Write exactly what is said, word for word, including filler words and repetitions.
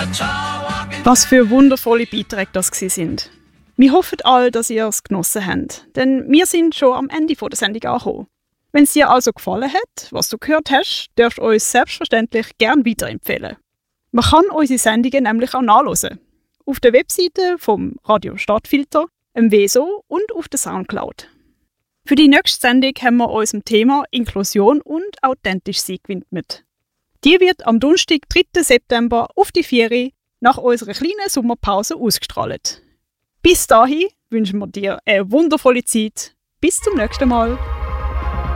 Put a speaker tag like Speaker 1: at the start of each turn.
Speaker 1: Was für wundervolle Beiträge das sind. Wir hoffen alle, dass ihr es genossen habt, denn wir sind schon am Ende der Sendung angekommen. Wenn es dir also gefallen hat, was du gehört hast, darfst du uns selbstverständlich gerne weiterempfehlen. Man kann unsere Sendungen nämlich auch nachhören. Auf der Webseite vom Radio Stadtfilter, im W S O und auf der Soundcloud. Für die nächste Sendung haben wir uns dem Thema Inklusion und authentisch sein gewidmet. Die wird am Donnerstag, dritten September auf die Vieri nach unserer kleinen Sommerpause ausgestrahlt. Bis dahin wünschen wir dir eine wundervolle Zeit. Bis zum nächsten Mal.